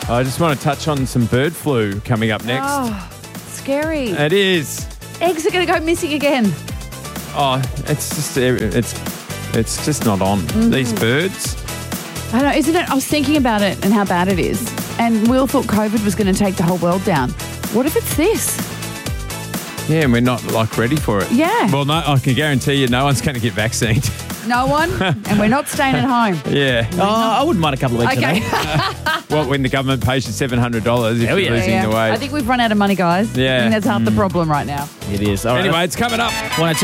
I just want to touch on some bird flu coming up next. Oh, scary. It is. Eggs are going to go missing again. Oh, it's just not on. These birds. I know, isn't it? I was thinking about it and how bad it is. And we all thought COVID was going to take the whole world down. What if it's this? Yeah, and we're not ready for it. Yeah. Well, no, I can guarantee you no one's going to get vaccinated. No one? And we're not staying at home. Yeah. I wouldn't mind a couple of weeks. Okay. What, when the government pays you $700 if Hell you're yeah. losing the weight? I think we've run out of money, guys. Yeah. I think that's half the problem right now. It is. All right. Anyway, it's coming up. 102